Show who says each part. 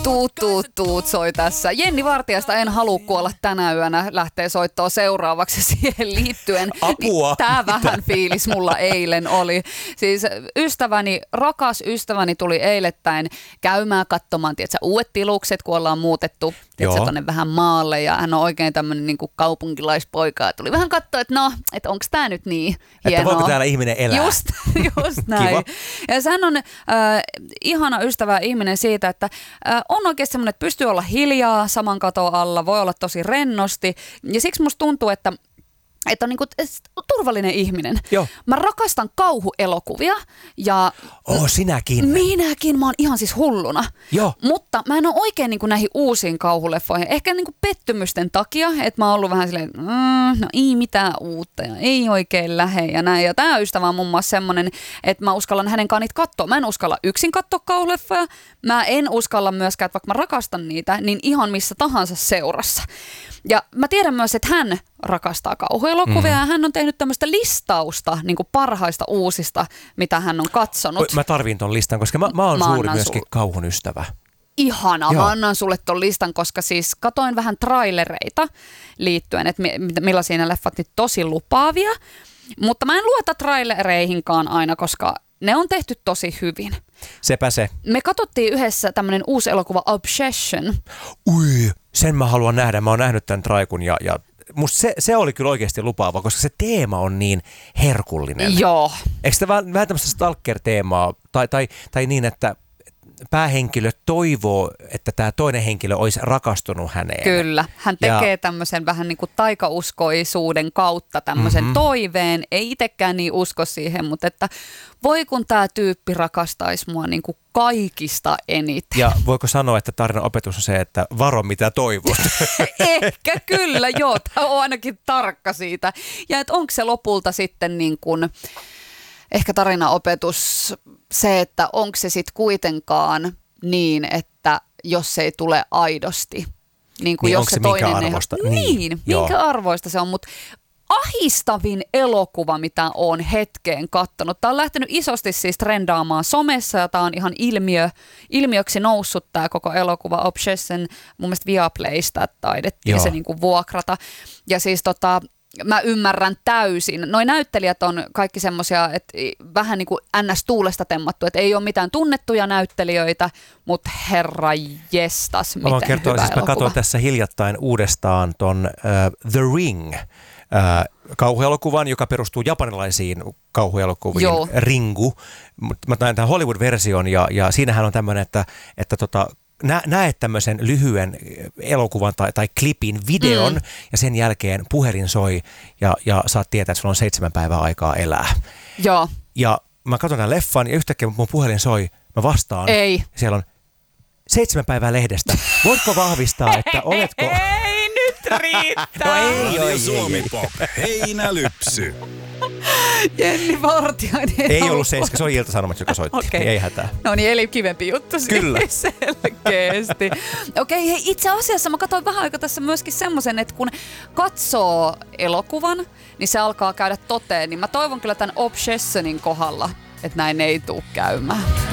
Speaker 1: Tuut soi tässä. Jenni Vartijasta En halua kuolla tänä yönä lähtee soittoa seuraavaksi siihen liittyen.
Speaker 2: Apua!
Speaker 1: Tää vähän fiilis mulla eilen oli. Siis rakas ystäväni tuli eilettäin käymään katsomaan, tiedätkö, uudet tilukset, kun ollaan muutettu tonne vähän maalle. Ja hän on oikein tämmönen niin kuin kaupunkilaispoika. Ja tuli vähän katsoa, että onko tää nyt niin hienoa.
Speaker 2: Että voiko täällä ihminen elää?
Speaker 1: Just näin.
Speaker 2: Kiva.
Speaker 1: Ja hän on ihana ystävä ihminen siitä, että on oikeasti semmoinen, että pystyy olla hiljaa saman katon alla, voi olla tosi rennosti. Ja siksi musta tuntuu, että on niinku turvallinen ihminen.
Speaker 2: Joo.
Speaker 1: Mä rakastan kauhuelokuvia. Ja
Speaker 2: sinäkin.
Speaker 1: Minäkin, mä oon ihan siis hulluna.
Speaker 2: Joo.
Speaker 1: Mutta mä en ole oikein niinku näihin uusiin kauhuleffoihin. Ehkä niinku pettymysten takia, että mä oon ollut vähän silleen, no ei mitään uutta ja ei oikein lähe ja näin. Ja tää ystävä on muun muassa semmonen, että mä uskallan hänen kanssa niitä katsoa. Mä en uskalla yksin katsoa kauhuleffoja. Mä en uskalla myöskään, että vaikka mä rakastan niitä, niin ihan missä tahansa seurassa. Ja mä tiedän myös, että hän rakastaa kauhuelokuvia ja hän on tehnyt tämmöistä listausta niin kuin parhaista uusista, mitä hän on katsonut.
Speaker 2: Mä tarviin ton listan, koska mä oon suuri myöskin kauhun ystävä.
Speaker 1: Ihanaa, mä annan sulle ton listan, koska siis katoin vähän trailereita liittyen, että millaisia ne leffat nyt tosi lupaavia. Mutta mä en luota trailereihinkaan aina, koska ne on tehty tosi hyvin.
Speaker 2: Sepä se.
Speaker 1: Me katsottiin yhdessä tämmönen uusi elokuva Obsession.
Speaker 2: Sen mä haluan nähdä. Mä oon nähnyt tämän traikun ja musta se oli kyllä oikeasti lupaava, koska se teema on niin herkullinen.
Speaker 1: Joo.
Speaker 2: Eikö sitä vähän tämmöistä stalker-teemaa tai niin, että päähenkilö toivoo, että tämä toinen henkilö olisi rakastunut häneen.
Speaker 1: Kyllä. Hän tekee tämmöisen vähän niin kuin taikauskoisuuden kautta tämmöisen toiveen. Ei itsekään niin usko siihen, mutta että voi kun tämä tyyppi rakastaisi mua niin kuin kaikista eniten.
Speaker 2: Ja voiko sanoa, että tarinan opetus on se, että varo mitä toivot?
Speaker 1: Ehkä kyllä, joo. Tämä on ainakin tarkka siitä. Ja että onko se lopulta sitten niin kuin ehkä tarinaopetus se, että onko se sitten kuitenkaan niin, että jos se ei tule aidosti, niin kuin
Speaker 2: niin
Speaker 1: jos se toinen
Speaker 2: minkä arvoista?
Speaker 1: Minkä arvoista se on, mutta ahistavin elokuva, mitä olen hetkeen kattonut. Tämä on lähtenyt isosti siis trendaamaan somessa ja tämä on ihan ilmiöksi noussut tämä koko elokuva Obsession. Mun mielestä Viaplaysta taidettiin se niin kuin vuokrata. Ja siis mä ymmärrän täysin. Noi näyttelijät on kaikki semmoisia, että vähän niin kuin NS-tuulesta temmattu, että ei ole mitään tunnettuja näyttelijöitä, mutta herra jestas, miten hyvä elokuva.
Speaker 2: Mä katsoin tässä hiljattain uudestaan ton The Ring kauhuelokuvan, joka perustuu japanilaisiin kauhuelokuviin, Ringu. Mä näin tämän Hollywood-version ja siinähän on tämmöinen, että näet tämmöisen lyhyen elokuvan tai klipin, videon ja sen jälkeen puhelin soi ja saat tietää, että sulla on 7 päivää aikaa elää.
Speaker 1: Joo.
Speaker 2: Ja mä katson tämän leffan ja yhtäkkiä mun puhelin soi, mä vastaan.
Speaker 1: Ei.
Speaker 2: Siellä on 7 päivää lehdestä. Voitko vahvistaa, että oletko...
Speaker 1: Ei, nyt riittää.
Speaker 2: No ei.
Speaker 3: Suomi-pop, heinälypsy.
Speaker 1: Jenni Vartiainen.
Speaker 2: Ei ollut 7, se oli Ilta-Sanomat, joka soitti.
Speaker 1: Okay.
Speaker 2: Ei hätää.
Speaker 1: No niin, eli kivempi juttu
Speaker 2: Kyllä.
Speaker 1: Selkeästi. Okei, hei, itse asiassa mä katsoin vähän aikaa tässä myöskin semmoisen, että kun katsoo elokuvan, niin se alkaa käydä toteen. Niin mä toivon kyllä tämän Obsessionin kohdalla, että näin ei tule käymään.